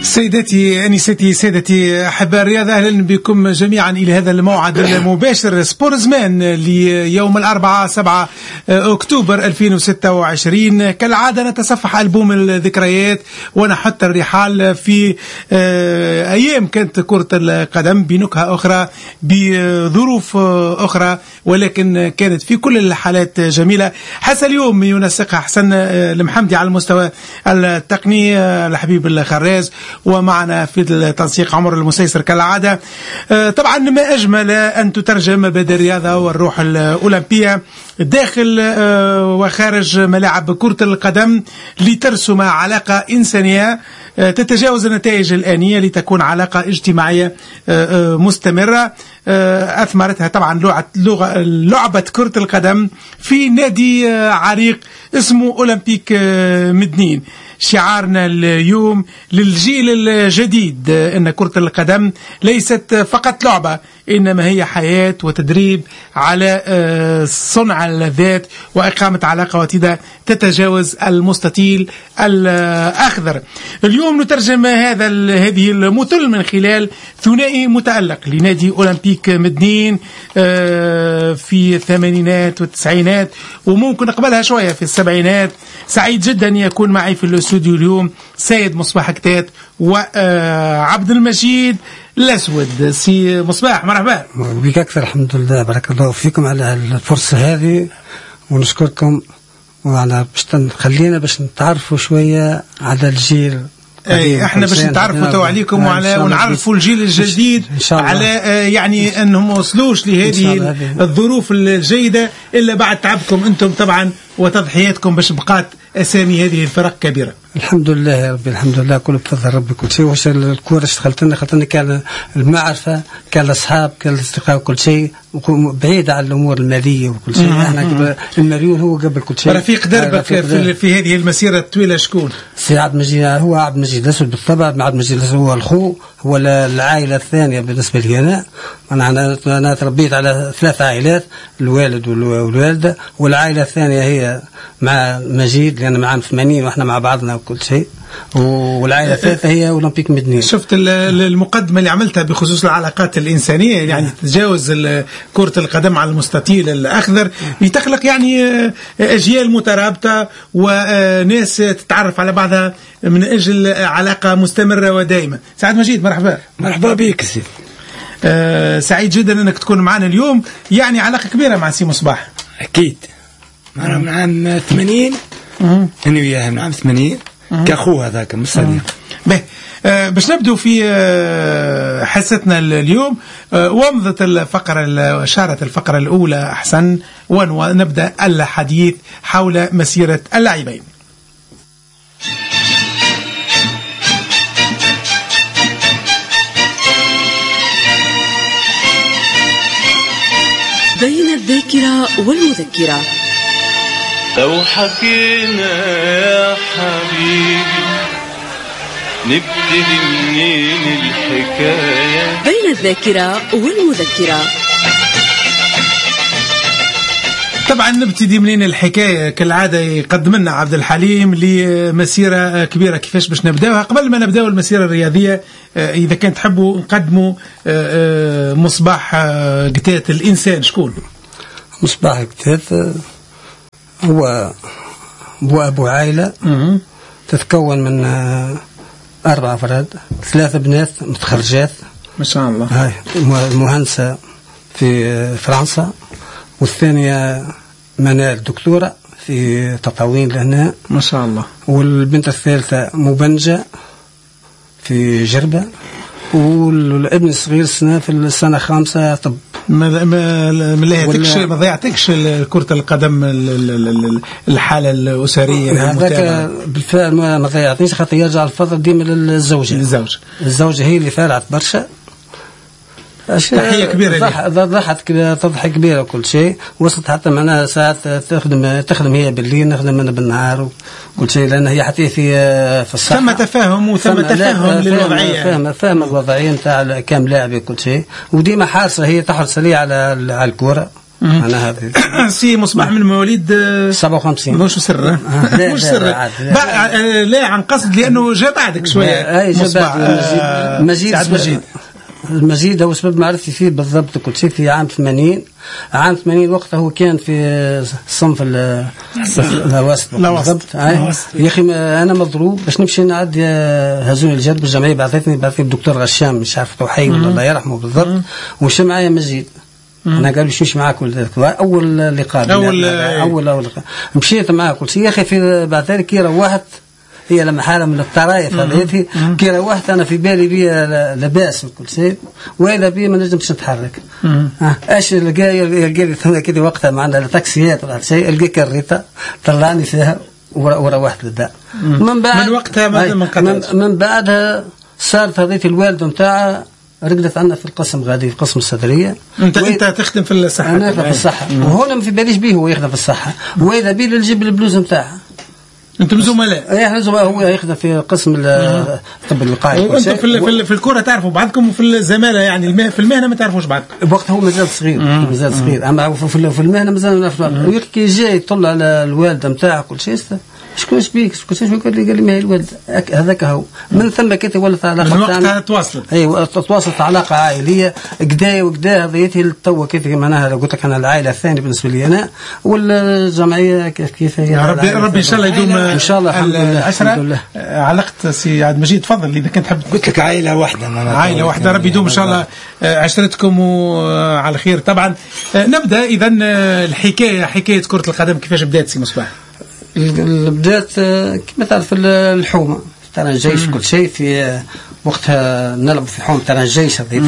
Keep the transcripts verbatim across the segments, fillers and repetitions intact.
سيداتي انساتي سادتي احباء الرياضه، اهلا بكم جميعا الى هذا الموعد المباشر سبورزمان ليوم الاربعاء سبعة اكتوبر ألفين وستة وعشرين. كالعاده نتصفح البوم الذكريات ونحط الرحال في ايام كانت كره القدم بنكهه اخرى بظروف اخرى، ولكن كانت في كل الحالات جميله. حتى اليوم ينسقها حسن المحمدي على المستوى التقني، الحبيب الخراز، ومعنا في التنسيق عمر المسيسر كالعادة. طبعا ما أجمل أن تترجم مبادئ الرياضة والروح الأولمبية داخل وخارج ملاعب كرة القدم لترسم علاقة إنسانية تتجاوز النتائج الآنية لتكون علاقة اجتماعية مستمرة أثمرتها طبعا لعبة كرة القدم في نادي عريق اسمه أولمبيك مدنين. شعارنا اليوم للجيل الجديد أن كرة القدم ليست فقط لعبة، إنما هي حياة وتدريب على صنع اللذات وإقامة علاقة وطيدة تتجاوز المستطيل الأخضر. اليوم نترجم هذا هذه المثل من خلال ثنائي متألق لنادي أولمبيك مدنين في الثمانينات والتسعينات وممكن قبلها شوية في السبعينات. سعيد جدا يكون معي في الاستوديو اليوم سيد مصباح كتات وعبد المجيد الأسود. سي مصباح مرحبا بك أكثر. الحمد لله، بارك الله فيكم على الفرصة هذه ونشكركم، وعلى باش خلينا باش نتعرفوا شوية على الجيل. اي احنا باش نتعرفوا تو عليكم وعلى ونعرفوا الجيل الجديد على يعني انهم ما وصلوش لهذه الظروف الجيدة الا بعد تعبكم انتم طبعا وتضحياتكم باش بقات اسامي هذه الفرق كبيرة. الحمد لله يا ربي، الحمد لله، كل بفضل ربي. كل شيء واش الكورة اشتغلت لنا خلت لنا كان المعرفة، كان الاصحاب، كان الاصدقاء، كل شيء بعيد عن الامور المالية وكل شيء. احنا المليون هو قبل كل شيء. رفيق دربك في, في هذه المسيرة الطويلة شكون؟ سي عبد المجيد، هو عبد المجيد الأسود بالطبع. عبد المجيد الأسود هو الخو، هو العائلة الثانية بالنسبة لي أنا. أنا أنا تربيت على ثلاث عائلات، الوالد والوالدة، والعائلة الثانية هي مع مجيد لأن معنا ثمانين وإحنا مع بعضنا وكل شيء، والعائلة الثالثة هي أولمبيك مدنين. شفت المقدمة اللي عملتها بخصوص العلاقات الإنسانية، يعني تتجاوز كرة القدم على المستطيل الأخضر لتخلق يعني أجيال مترابطة وناس تتعرف على بعضها من أجل علاقة مستمرة ودائمة. سعد مجيد مرحبا. مرحبا بك سيدي. أه سعيد جدا أنك تكون معنا اليوم، يعني علاقة كبيرة مع سي مصباح. أكيد، أنا من عام ثمانين، أنا وياه من عام ثمانين كأخوه هذاك مصري. به أه باش نبدو في أه حصتنا اليوم. أه ومضت الفقرة شارت الفقرة الأولى أحسن، ونبدأ الحديث حول مسيرة اللاعبين. بين الذاكرة والمذكرة. لو حكينا يا حبيبي نبتدي منين الحكاية؟ بين الذاكرة والمذكرة. طبعا نبتدي منين الحكاية كالعادة يقدم لنا عبد الحليم لمسيرة كبيرة. كيفاش باش نبداوها؟ قبل ما نبداو المسيرة الرياضية إذا كان تحبوا نقدموا مصباح قتات الإنسان. شكون مصباح قتات؟ هو هو أبو عائلة تتكون من أربع أفراد، ثلاثة بنات متخرجات ما شاء الله، هاي مهندسة في فرنسا، والثانية منال دكتورة في تطاوين لهنا ما شاء الله، والبنت الثالثة مبنجة في جربة، والابن الصغير سنة في السنة خامسة طب. ما ما ضيعتكش ما ضيعتكش كرة القدم الحالة الأسرية هذاك بالفعل ما ضيعتنيش، خاطر يرجع الفضل ديما للزوجة. الزوجة الزوجة هي اللي فارعت برشا. تحية كبيرة لها. ضحت تضحية كبيرة وكل شيء. وصلت حتى معنا ساعات تخدم تخدم هي بالليل، نخدم أنا بالنهار وكل شيء، لأن هي حتى في في الصحة. ثم تفاهم وثم تفاهم للوضعية. فهم فهم الوضعية نتاع كام لاعب وكل شيء، وديما حارسة هي تحرص لي على على الكرة انا هذه سي مصباح من مواليد سبعة وخمسين. مش سر مش سر لا عن قصد لانه جا بعدك شويه. اي جا بعد مزيد مزيد المزيد هو سبب معرفتي فيه بالضبط. كنت في عام ثمانين عام ثمانين وقتها هو كان في صنف الوسط بالضبط. يا اخي انا مضروب باش نمشي نعدي هزوني الجد بالجمعيه بعثتني بعثني الدكتور غشام مش عارف توحي ولا الله يرحمه بالضبط ومشى معايا مزيد. انا قال لي شوش معاك اول لقاء اول اول اول لقاء مشيت معاه قلت يا اخي في بعد ذلك كي روحت هي لما حالة من الطرايف هذه كي روحت انا في بالي بي لباس وكل شيء واذا بي ما نجمش نتحرك. ايش لقى لقى لي كذا وقتها معنا تاكسيات ولا شيء لقى كريته طلعني فيها وروحت للدار. من بعد من وقتها من, من بعدها صارت هذه الوالده نتاعها رقدت عنا في القسم غادي في قسم الصدريه. انت انت تخدم في الصحه. انا في الصحه وهنا ما في باليش به هو يخدم في الصحه واذا بي نجيب البلوز نتاعها. انتم زملاء؟ اي احنا زملاء. هو يخدم في قسم الطب الوقائي. وانتم في في, في الكره تعرفوا بعضكم وفي الزماله يعني في المهنه ما تعرفوش بعضكم. وقتها هو مازال صغير مازال صغير اما في المهنه مازال نعرف بعض. كي جاي يطلع على الوالده نتاعه كل شيء شكون بيك شكون قال لي قال لي ما هي الولد هذاك هو. من ثم كانت ولات علاقه من وقتها تواصلت. اي تواصلت علاقه عائليه قدايه وقدايه هذيتي تو كيف معناها قلت لك انا العائله الثانيه بالنسبه لي انا والجمعيه كيف كيف هي. ربي ربي ان شاء الله يدوم ان شاء الله الحمد لله. علقت سي عبد المجيد تفضل اذا كنت تحب. قلت لك عائله واحده عائله واحده ربي يدوم ان شاء الله عشرتكم على خير. طبعا نبدا اذا الحكايه حكايه كره القدم كيفاش بدات سي مصباح؟ بدات كما تعرف الحومه ترى الجيش كل شيء في وقتها نلعب في حومه ترى الجيش هذيك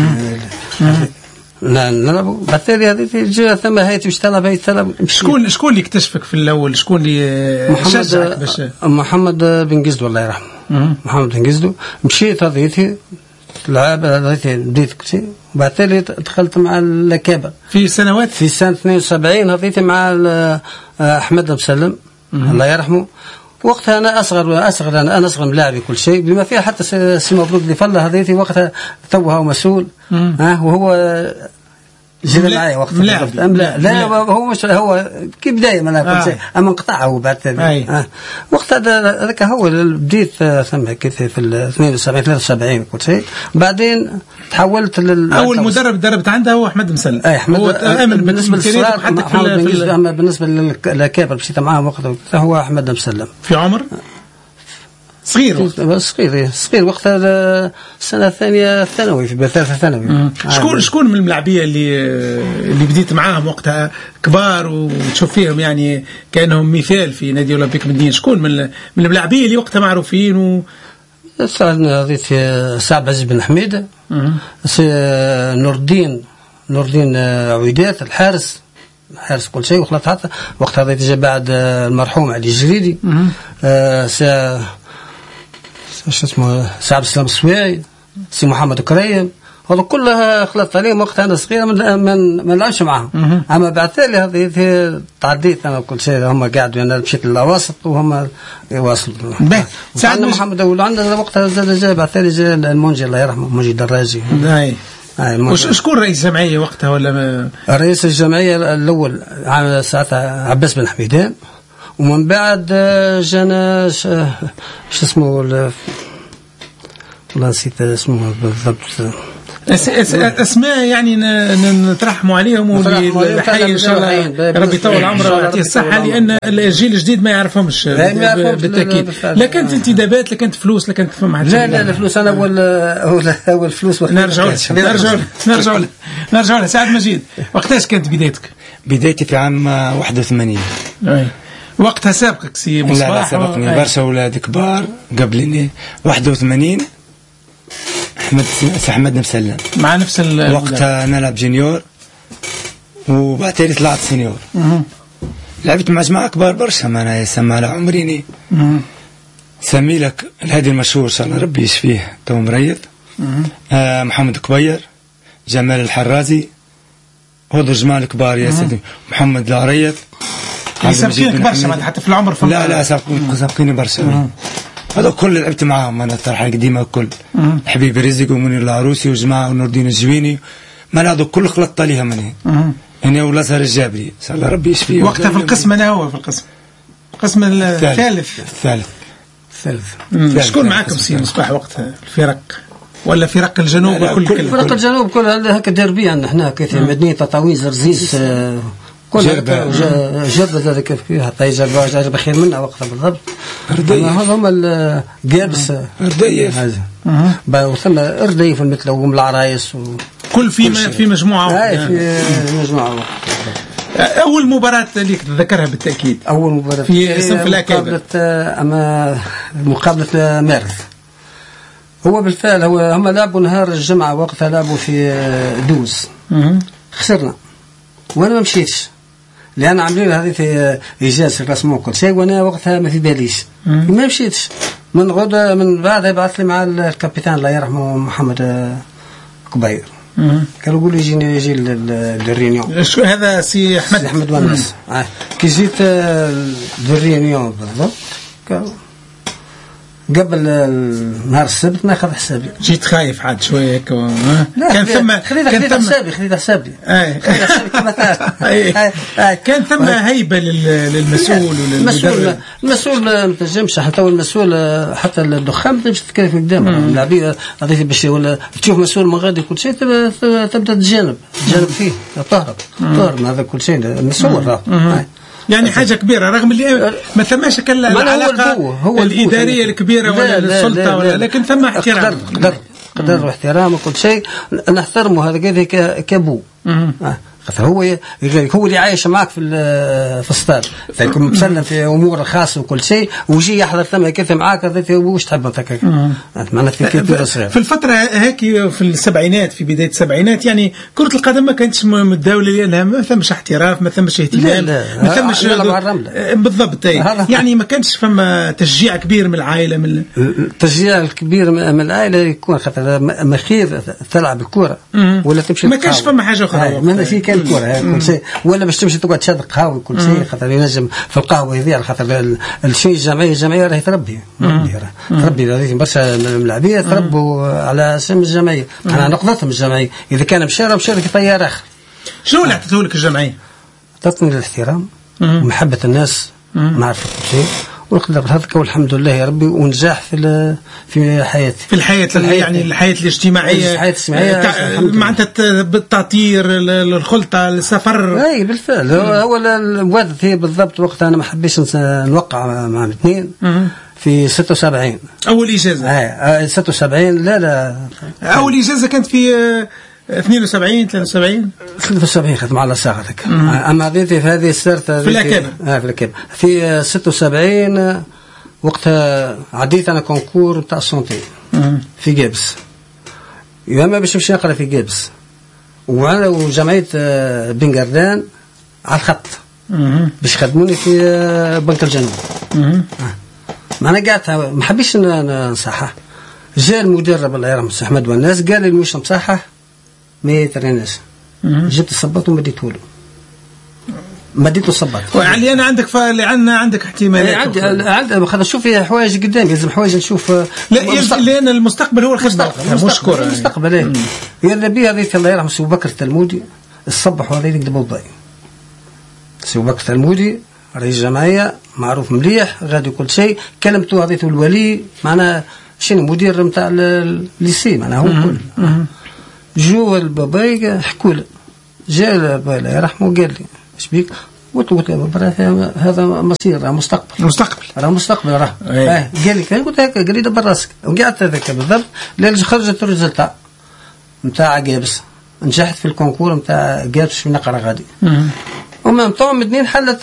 نلعبوا بالتالي هذه جا ثم هيت باش تلعب هي تلعب. شكون شكون اللي اكتشفك في الاول؟ شكون اللي شجعك باش؟ محمد بن قزدو الله يرحمه. محمد بن قزدو مشيت هذيتي لعب هذيتي بديت كل شيء وبالتالي دخلت مع الكابه في سنوات في سنه اثنين وسبعين هذيتي مع احمد بن سلم الله يرحمه. وقتها انا اصغر اصغر انا اصغر من لاعبي كل شيء بما فيها حتى سي مبروك اللي فله هذيتي وقتها توها ومسؤول ها وهو جرى معايا وقتها لا لا هو مش هو كي بدايه من كل شيء اما انقطع هو بعد ثاني وقتها هذاك هو بديت ثم كيف في اثنين وسبعين ثلاثة وسبعين كل شيء. بعدين تحولت لل اول مدرب دربت عنده هو احمد بن سلم. اي احمد هو امن بالنسبه للصغار حتى في اما بالنسبه للكابر مشيت معاه وقتها هو احمد بن سلم في عمر صغير صغير صغير وقتها السنه الثانيه ثانوي في ثالثه ثانوي. شكون شكون من الملاعبيه اللي اللي بديت معاهم وقتها كبار وتشوف فيهم يعني كانهم مثال في نادي اولمبيك مدينه؟ شكون من من الملاعبيه اللي وقتها معروفين و هذه سعد عزيز بن حميد نور الدين نور الدين عويدات الحارس حارس كل شيء وخلط حتى وقتها هذا جا بعد المرحوم علي الجريدي آه شو اسمه سعد السلام السويعي سي محمد كريم هذا كلها خلطت عليهم وقتها انا صغير ما من ما نلعبش معاهم. اما بعد تالي هذه تعديت انا كل شيء هم قاعدوا انا مشيت للوسط وهم يواصلوا. سعد محمد وعندنا وقتها جا بعد تالي جا المنجي الله يرحمه منجي دراجي. اي وشكون رئيس الجمعيه وقتها ولا ما؟ رئيس الجمعيه الاول ساعتها عباس بن حميدان ومن بعد جانا شو اسمه والله نسيت اسمه بالضبط. اسماء يعني نترحموا عليهم والحي ان شاء الله ربي يطول عمره ويعطيه الصحه لان الجيل الجديد ما يعرفهمش بالتاكيد. لا كانت انتدابات لا كانت فلوس لا كانت فما لا لا الفلوس انا اول اول فلوس نرجعوا نرجعوا نرجعوا نرجعوا سعد مجيد وقتاش كانت بدايتك؟ بدايتي في عام واحد وثمانين. اي وقتها سابقك سي مصباح؟ لا لا سبقني برشا اولاد كبار قبلني. واحد وثمانين احمد سي احمد بن سلم مع نفس وقتها نلعب جونيور وبعد تالي طلعت سينيور. لعبت مع جماعه كبار برشا انا يسمى على عمريني سمي لك الهادي المشهور ان شاء الله ربي يشفيه تو مريض آه محمد كبير جمال الحرازي هذو جمال كبار يا سيدي محمد العريض يسبقينك برشا حتى في العمر فما لا لا سابقيني برشا هذا كل لعبت معاهم انا الطرحه القديمه كل حبيبي رزق ومنير العروسي وجماعه ونور الدين الجويني ما هذا كل خلطت عليها مني هنا ولا صار الجابري ان شاء الله ربي يشفيه. وقتها في القسم انا هو في القسم القسم الثالث الثالث الثالث. شكون معاكم سي مصباح وقتها الفرق ولا فرق الجنوب؟ كل كل فرق الجنوب كل هكا ديربي عندنا هنا كيف مدينه تطاوين زرزيس كل جربت هذاك فيها طيجه جرب خير منها وقتها بالضبط. هذا هم الجابس رديف وثم رديف مثل وم العرايس كل في في مجموعه. اي في مجموعه. اول مباراه اللي تتذكرها بالتاكيد اول مباراه في صنف الاكابر مقابله اما مقابله مارس. هو بالفعل هو هم لعبوا نهار الجمعه وقتها لعبوا في دوز خسرنا وانا ما مشيتش لان عاملين هذه في اجازه الرسم وكل شيء وانا وقتها ما في باليش ما مشيتش. من غدا من بعد بعث لي مع الكابيتان الله يرحمه محمد كبير قالوا قولوا يجيني يجي للريونيون. شو هذا سي احمد احمد ونس آه. كي جيت للريونيون بالضبط قبل نهار السبت ناخذ حسابي. جيت خايف عاد شويه هيك و... كان ثم خذيت حسابي خذيت حسابي كان ثم هيبه للمسؤول وللمسؤول. المسؤول ما تنجمش حتى المسؤول حتى الدخان ما تنجمش تتكلم قدامه اللاعبين هذيك باش ولا تشوف مسؤول من غادي كل شيء تبدا تتجانب تجانب فيه تهرب تهرب هذا كل شيء المسؤول يعني حاجة كبيرة رغم اللي ما ثماش كلا العلاقة هو هو الإدارية الكبيرة ولا السلطة ولا لكن ثم احترام قدر قدر واحترام وكل شيء نحترمه. هذا كذا كابو هو هو اللي عايش معك في في الستاد تكون مسلم في امور الخاصه وكل شيء ويجي يحضر ثم كيف معاك هذا واش تحب انت معناتها كثير صغير. في الفتره هيك في السبعينات في بدايه السبعينات يعني كره القدم ما كانتش متداوله لانها ما ثمش احتراف ما ثمش اهتمام ما ثمش بالضبط يعني ما كانش فما تشجيع كبير من العائله من التشجيع الكبير من العائله يكون خاطر مخير تلعب الكره ولا تمشي ما كانش فما حاجه اخرى ما في كان الكره كل شيء ولا باش تمشي تقعد تشرب قهوه كل شيء خاطر ينجم في القهوه يضيع خاطر الشيء الجمعيه الجمعيه راهي تربي تربي هذيك برشا ملاعبيه تربوا على اسم الجمعيه انا نقضتهم الجمعيه اذا كان مشاري مشاري في طيار اخر. شنو اللي عطيته لك الجمعيه؟ عطتني الاحترام ومحبه الناس معرفه كل شيء ونقدر هذاك والحمد لله يا ربي ونجاح في في حياتي في الحياة يعني الحياة الاجتماعية الحياة الاجتماعية معناتها بالتعطير الخلطة السفر. اي بالفعل هو الواد هي بالضبط وقت انا ما حبيتش نوقع مع الاثنين في ستة وسبعين اول اجازة. اي ستة وسبعين لا لا اول اجازة كانت في اثنين وسبعين ثلاثة وسبعين ثلاثة وسبعين خدم على ساعتك. اما هذه في هذه السرت في الاكابر اه في الاكابر في ستة وسبعين وقتها عديت انا كونكور تاع السونتي في جابس ياما باش نمشي نقرا في جابس وانا وجمعيه بن قردان على الخط باش خدموني في بنك الجنوب. ما انا قعدت ما حبيتش نصحح. جاء المدرب الله يرحمه احمد والناس قال لي مش مصحح ما يتريناش. جبت الصباط وما اديته له ما اديته الصباط يعني انا عندك فاللي عندنا عندك احتمالات عندي عندي خذ نشوف فيها حوايج قدام لازم حوايج نشوف لا لان المستقبل هو الخدمه مشكور المستقبل ايه يا النبي هذه الله يرحمه سي بكر التلمودي الصبح وهذا يكذب الضي سي بكر التلمودي رئيس جمعيه معروف مليح غادي كل شيء كلمته هذيته الولي معنا شنو مدير نتاع الليسي معناها هو كل جو الباباي حكوا له جاء الباباي الله يرحمه قال لي ايش بيك قلت له هذا مصير راه مستقبل مستقبل راه مستقبل راه اه قال لي قلت هكا قال لي دبر راسك وقعدت هذاك بالضبط لين خرجت الريزلت نتاع جابس نجحت في الكونكور نتاع جابس نقرا غادي وما نتاع مدنين حلت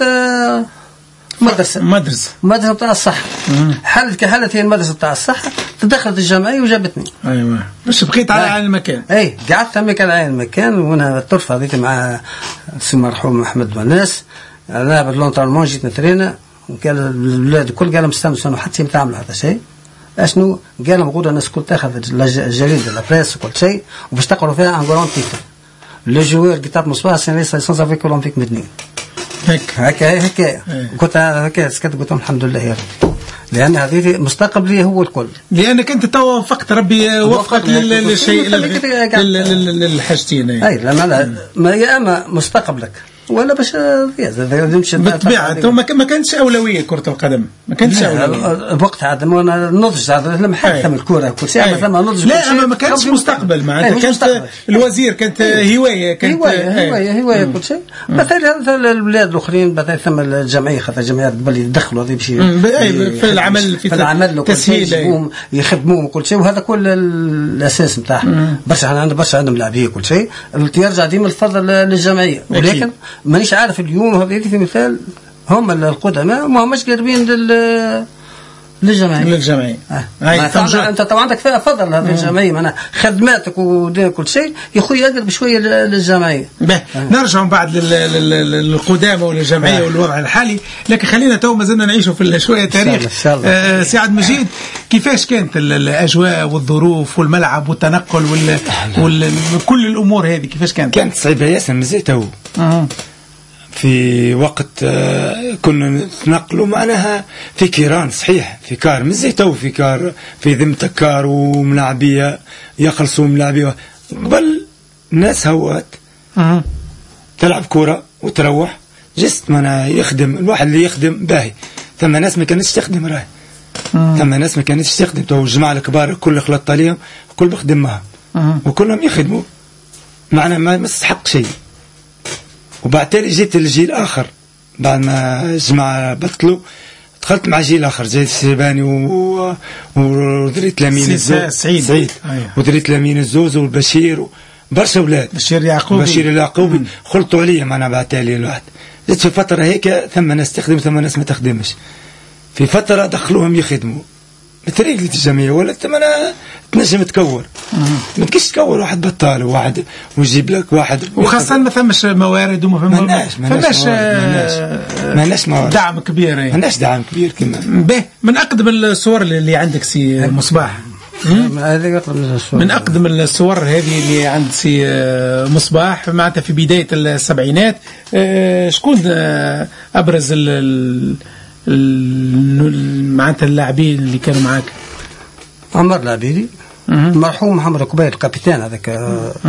مدرسة مدرسة مدرسة تاع الصحة حلت كحلت هي المدرسة تاع الصحة تدخلت الجمعية وجابتني. أيوة مش بقيت على عين المكان. أي قعدت همك على عين المكان وأنا الطرفة هذيك مع السي مرحوم محمد وناس أنا باللونترمون جيت نترينا وقال الأولاد الكل قال مستنوا استنوا حتى يتعاملوا هذا شيء. أشنو قال مقول الناس كل تاخذ الجريدة البريس وكل شيء وباش تقروا فيها عن جوران تيتر. لو جوار قطعت مصباح سنة ليسانس افيك اولمبيك مدنين. هيك هكا هكا كنت هكا سكت قلت الحمد لله يا رب لان هذه مستقبلي هو الكل. لانك انت تو وفقت ربي وفقك للشيء للحاجتين. اي لا ما يا اما مستقبلك ولا باش بالطبيعه ما كانتش اولويه كره القدم، ما كانتش اولويه وقتها عاد انا نضج لما حكم الكره كل شيء ثم نضج. لا اما ما كانتش مستقبل معناتها كانت الوزير كانت هوايه كانت هوايه هوايه, هواية كل شيء. مثلا البلاد الاخرين مثلا ثم الجمعيه خاطر الجمعيات قبل يدخلوا هذه باش في العمل في العمل تسهيل يخدموا وكل شيء، وهذا كل الاساس نتاعهم. برشا عندنا برشا عندهم لاعبين كل شيء يرجع ديما الفضل للجمعيه، ولكن مانيش عارف اليوم هذه في مثال هم القدماء ما هماش قريبين لل للجمعيه للجمعيه آه. انت طبعا عندك فيها فضل هذه الجمعيه معناها خدماتك وكل شيء يا خويا اقرب شويه للجمعيه. آه. نرجع بعد للقدامى وللجمعيه آه. والوضع الحالي، لكن خلينا تو ما زلنا نعيشوا في شويه تاريخ. آه سي عبد المجيد، كيفاش كانت الاجواء والظروف والملعب والتنقل وال وكل الامور هذه كيفاش كانت؟ كانت صعيبه ياسر مزيت تو آه. في وقت كنا نتنقلوا معناها في كيران صحيح في كار مزيتو في كار في ذمتك كار وملاعبيه يخلصوا ملاعبيه قبل الناس هوات أه. تلعب كرة وتروح جست معناها يخدم الواحد اللي يخدم باهي. ثم ناس ما كانتش تخدم راهي أه. ثم ناس ما كانتش تخدم تو الجماعه الكبار كل خلط عليهم كل بخدم معهم أه. وكلهم يخدموا معناها ما يستحق شيء. وبعد تالي جيت الجيل آخر بعد ما الجماعة بطلوا دخلت مع جيل آخر زي الشيباني و... ودريت لامين الزوز سعيد, سعيد. أيه. ودريت لامين الزوز والبشير و... برشا أولاد بشير يعقوبي بشير اليعقوبي خلطوا عليا معنا بعد تالي الواحد جيت في فترة هيك ثم ناس تخدم ثم ناس ما تخدمش. في فترة دخلوهم يخدموا بطريقة الجمعية ولا تمنا تنجم تكور ما تكش تكور واحد بطال وواحد ويجيب لك واحد وخاصة ما ثمش موارد وما فماش فماش ماناش موارد دعم كبير ماناش دعم كبير كما به. من أقدم الصور اللي عندك سي مصباح من أقدم الصور هذه اللي عند سي مصباح معناتها في بداية السبعينات شكون أبرز ال معناتها اللاعبين اللي كانوا معاك؟ عمر العبيدي المرحوم محمد الكبير الكابيتان هذاك.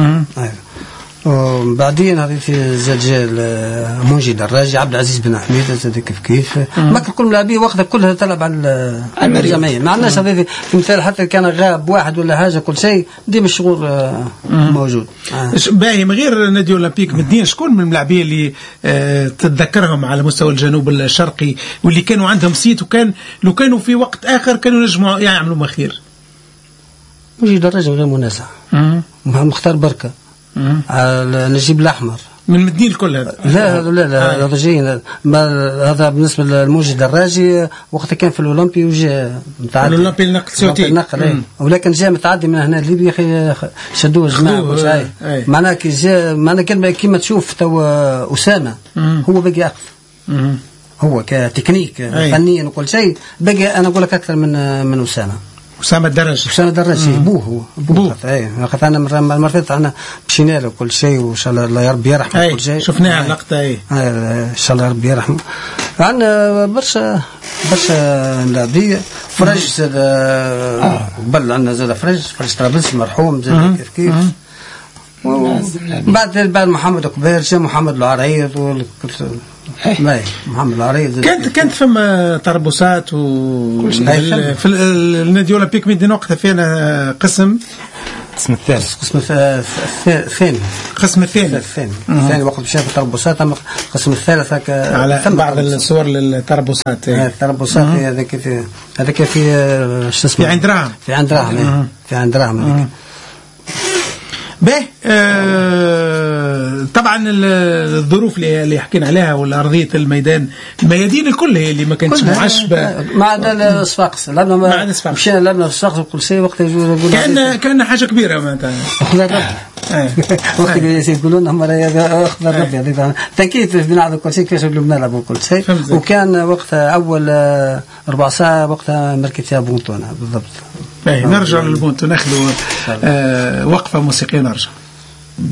وبعدين هذه في زجاج منجي دراجي عبد العزيز بن حميد هذا كيف كيف ما كل اللاعبين وقتها كلها تلعب على الجمعيه ما عندناش هذا في مثال حتى كان غاب واحد ولا حاجه كل شيء ديما الشغل موجود. باهي من غير نادي اولمبيك مدينه شكون من اللاعبين اللي آه تتذكرهم على مستوى الجنوب الشرقي واللي كانوا عندهم صيت وكان لو كانوا في وقت اخر كانوا ينجموا يعملوا ما خير؟ منجي دراجي غير منازع مختار بركه على نجيب الأحمر من مدينة كل هذا. لا لا لا هذا جاي هذا بالنسبة للموجي دراجي وقت كان في الأولمبي وجاء متعدي الأولمبي النقل سيوتي النقل ولكن جاء متعدي من هنا ليبيا يا أخي شدوه الجماعة معناه كي جاء معناه كان كيما تشوف تو أسامة هو بقي أقل هو كتكنيك فنيا وكل شيء بقي أنا أقول لك أكثر من من أسامة. أسامة الدرج أسامة الدرج بوه هو بوه اي خاطر انا المره فاتت انا مشينا له كل شيء وان شاء الله يا ربي يرحمه كل شيء شفناها اللقطه اي ان شاء الله ربي يرحمه. عندنا برشا برشا لاعبين فرج زاد قبل عندنا زاد فرج فرج طرابلسي المرحوم زاد كيف كيف بعد بعد محمد كبير جا محمد العريض لا محمد العريض كانت كانت فما تربصات و في النادي الاولمبيك مدينه وقتها فينا قسم القسم الثالث القسم الثاني القسم الثاني الثاني الثاني وقت مشى في التربصات اما القسم الثالث هكا على بعض الصور للتربصات التربصات هذاك في هذاك في شو اسمه في عند دراهم في عند دراهم في عند دراهم به آه طبعا الظروف اللي حكينا عليها والارضيه الميدان الميادين الكل هي اللي ما كانتش معشبه ما عدا الصفاقس لعبنا ما مشينا لعبنا في الصفاقس وكل شيء وقت يقولوا كان كان حاجه كبيره معناتها وقت يقولوا لنا مرة اخذ الربي هذا تاكيد بنلعب كل شيء كيفاش بنلعب وكل شيء وكان وقتها اول ربع ساعه وقتها مركب فيها بونتونا بالضبط. نرجع للبونتو ناخذ آه وقفه موسيقيه نرجع.